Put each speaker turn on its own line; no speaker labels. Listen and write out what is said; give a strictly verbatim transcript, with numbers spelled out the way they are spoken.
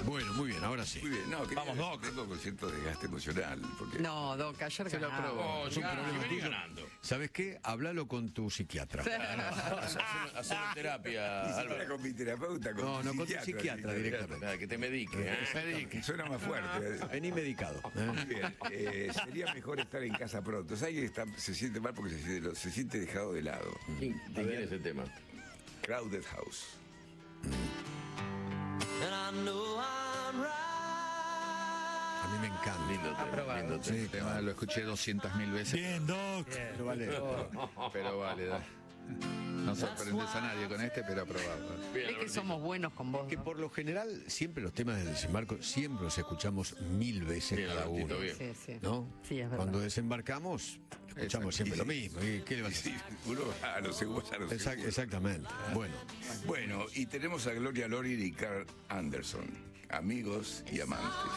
Bueno, muy bien, ahora sí.
Muy bien, no,
Vamos, Doc.
Tengo con cierto desgaste emocional. Porque...
No, Doc, ayer
Se lo
ganaba.
aprobó.
Oh,
Es un
ya,
problema
vení
tuyo.
ganando.
¿Sabes qué? Háblalo con tu psiquiatra.
Hacer, hacer terapia,
Ni siquiera
Álvaro.
con mi terapeuta, con
No,
mi
no, con tu
psiquiatra,
psiquiatra
sí.
directamente.
Nada, que te medique. ¿eh?
Medique.
Suena más fuerte.
Vení medicado. ¿eh?
Muy bien, eh, sería mejor estar en casa pronto. ¿Sabes que está, se siente mal porque se, siente- se siente dejado de lado?
¿De quién es el tema?
Crowded House.
A mí me encanta.
Lindo tema,
Aprobado.
lindo tema.
El tema lo escuché doscientas mil veces.
Bien, Doc.
Pero vale.
Pero vale, da. No sorprendes a nadie con este, pero aprobado.
Bien,
Es que
Albertito.
somos buenos con vos.
Que
¿no?
por lo general, siempre los temas del desembarco, siempre los escuchamos mil veces
Bien,
cada
Albertito,
uno.
bien.
Sí, sí.
¿No?
Sí, es verdad.
Cuando desembarcamos, escuchamos siempre lo mismo. ¿Y qué le va a
Sí,
hacer?
uno a lo seguro, a lo
Exact-
seguro.
exactamente. Bueno.
Bueno, y tenemos a Gloria Loring y Carl Anderson, amigos y amantes.